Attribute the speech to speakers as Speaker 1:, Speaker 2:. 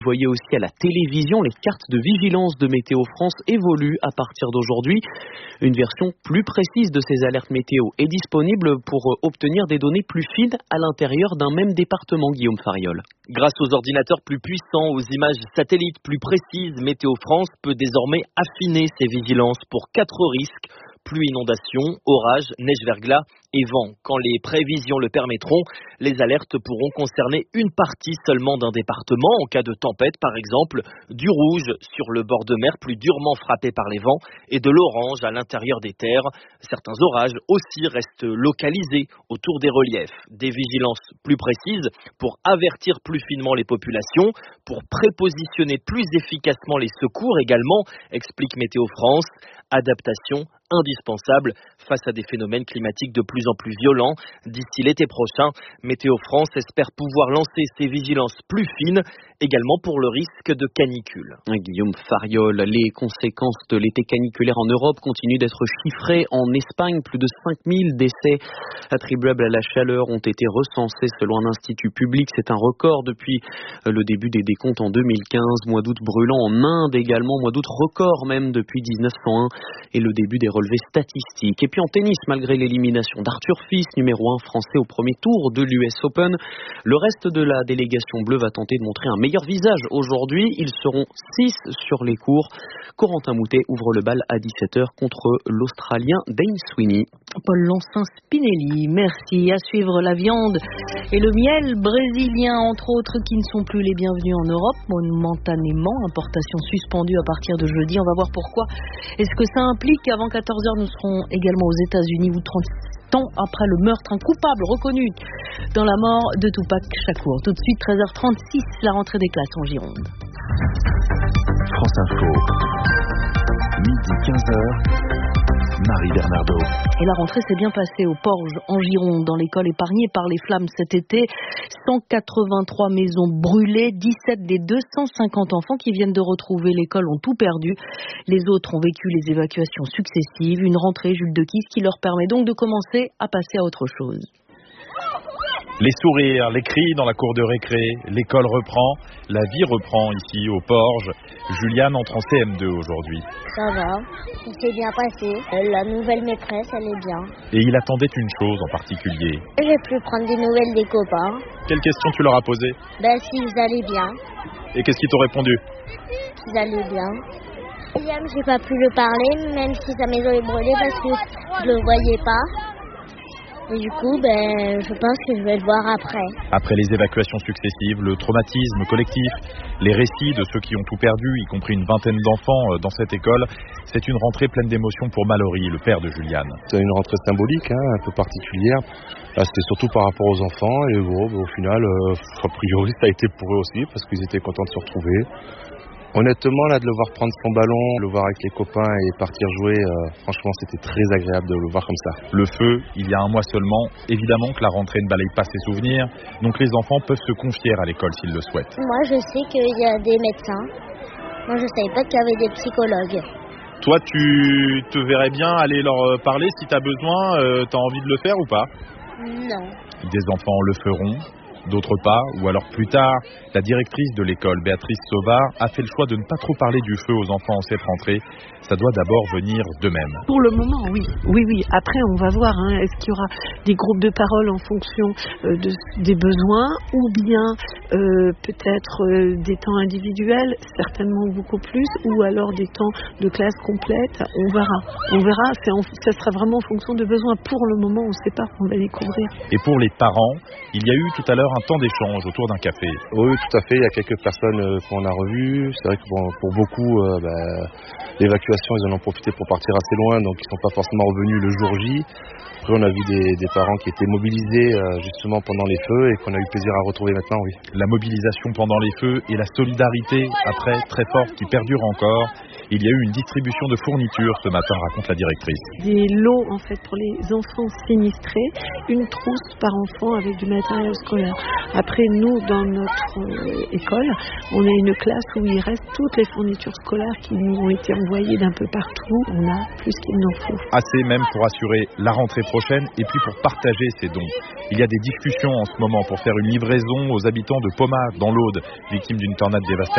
Speaker 1: Vous voyez aussi à la télévision, les cartes de vigilance de Météo France évoluent à partir d'aujourd'hui. Une version plus précise de ces alertes météo est disponible pour obtenir des données plus fines à l'intérieur d'un même département, Guillaume Fariol.
Speaker 2: Grâce aux ordinateurs plus puissants, aux images satellites plus précises, Météo France peut désormais affiner ses vigilances pour 4 risques. Pluie, inondation, orage, neige-verglas et vent. Quand les prévisions le permettront, les alertes pourront concerner une partie seulement d'un département. En cas de tempête, par exemple, du rouge sur le bord de mer plus durement frappé par les vents et de l'orange à l'intérieur des terres. Certains orages aussi restent localisés autour des reliefs. Des vigilances plus précises pour avertir plus finement les populations, pour prépositionner plus efficacement les secours également, explique Météo France. Adaptation indispensable face à des phénomènes climatiques de plus en plus violents. D'ici l'été prochain, Météo France espère pouvoir lancer ses vigilances plus fines, également pour le risque de canicule.
Speaker 1: Guillaume Fariol, les conséquences de l'été caniculaire en Europe continuent d'être chiffrées. En Espagne, plus de 5000 décès attribuables à la chaleur ont été recensés selon un institut public. C'est un record depuis le début des décomptes en 2015. Mois d'août brûlant en Inde également, mois d'août record même depuis 1901 et le début des relevés statistiques. Et puis en tennis, malgré l'élimination d'Arthur Fils, numéro 1 français au premier tour de l'US Open, le reste de la délégation bleue va tenter de montrer un meilleur visage aujourd'hui. Ils seront 6 sur les cours. Corentin Moutet ouvre le bal à 17h contre l'Australien Dane Sweeney.
Speaker 3: Paul Lancin-Spinelli, merci. À suivre la viande et le miel brésilien, entre autres, qui ne sont plus les bienvenus en Europe, momentanément. Importation suspendue à partir de jeudi. On va voir pourquoi. Est-ce que ça implique qu'avant 14h, nous serons également aux États-Unis où 30 ans après le meurtre, un coupable reconnu dans la mort de Tupac Shakur. Tout de suite, 13h36, la rentrée des classes en Gironde.
Speaker 4: France Info, midi 15h. Marie Bernardo.
Speaker 3: Et la rentrée s'est bien passée au Porge, en Gironde, dans l'école épargnée par les flammes cet été. 183 maisons brûlées, 17 des 250 enfants qui viennent de retrouver l'école ont tout perdu. Les autres ont vécu les évacuations successives. Une rentrée, Jules Dequisse, qui leur permet donc de commencer à passer à autre chose.
Speaker 5: Les sourires, les cris dans la cour de récré, l'école reprend, la vie reprend ici au Porge. Juliane entre en CM2 aujourd'hui.
Speaker 6: Ça va, ça s'est bien passé. La nouvelle maîtresse, elle est bien.
Speaker 5: Et il attendait une chose en particulier.
Speaker 6: J'ai pu prendre des nouvelles des copains.
Speaker 5: Quelle question tu leur as posée?
Speaker 6: S'ils allaient bien.
Speaker 5: Et qu'est-ce qu'ils t'ont répondu?
Speaker 6: Qu'ils allaient bien. William, j'ai pas pu le parler, même si sa maison est brûlée parce que je le voyais pas. Et du coup, je pense que je vais le voir après.
Speaker 5: Après les évacuations successives, le traumatisme collectif, les récits de ceux qui ont tout perdu, y compris une vingtaine d'enfants dans cette école, c'est une rentrée pleine d'émotions pour Mallory, le père de Juliane.
Speaker 7: C'est une rentrée symbolique, un peu particulière. Là, c'était surtout par rapport aux enfants. Et au final, a priori, ça a été pour eux aussi, parce qu'ils étaient contents de se retrouver. Honnêtement, là, de le voir prendre son ballon, le voir avec les copains et partir jouer, franchement, c'était très agréable de le voir comme ça.
Speaker 5: Le feu, il y a un mois seulement. Évidemment que la rentrée ne balaye pas ses souvenirs, donc les enfants peuvent se confier à l'école s'ils le souhaitent.
Speaker 6: Moi, je sais qu'il y a des médecins. Moi, je savais pas qu'il y avait des psychologues.
Speaker 5: Toi, tu te verrais bien aller leur parler si tu as besoin, tu as envie de le faire ou pas?
Speaker 6: Non.
Speaker 5: Des enfants le feront. D'autres pas, ou alors plus tard, la directrice de l'école, Béatrice Sauvard, a fait le choix de ne pas trop parler du feu aux enfants en cette rentrée. Ça doit d'abord venir d'eux-mêmes.
Speaker 8: Pour le moment, oui. Oui. Après, on va voir. Est-ce qu'il y aura des groupes de parole en fonction des besoins ou bien peut-être des temps individuels, certainement beaucoup plus, ou alors des temps de classe complète. On verra. Ça sera vraiment en fonction de besoins. Pour le moment, on ne sait pas. On va découvrir.
Speaker 5: Et pour les parents, il y a eu tout à l'heure un temps d'échange autour d'un café.
Speaker 7: Oui, tout à fait. Il y a quelques personnes qu'on a revues. C'est vrai que pour beaucoup, l'évacuation, ils en ont profité pour partir assez loin, donc ils ne sont pas forcément revenus le jour J. Après, on a vu des parents qui étaient mobilisés justement pendant les feux et qu'on a eu plaisir à retrouver maintenant, oui.
Speaker 5: La mobilisation pendant les feux et la solidarité après, très forte, qui perdure encore. Il y a eu une distribution de fournitures ce matin, raconte la directrice.
Speaker 8: Des lots en fait pour les enfants sinistrés, une trousse par enfant avec du matériel scolaire. Après, nous, dans notre école, on a une classe où il reste toutes les fournitures scolaires qui nous ont été envoyées d'un peu partout. On a plus qu'il n'en faut.
Speaker 5: Assez même pour assurer la rentrée prochaine et puis pour partager ces dons. Il y a des discussions en ce moment pour faire une livraison aux habitants de Pommard dans l'Aude, victimes d'une tornade dévastatrice.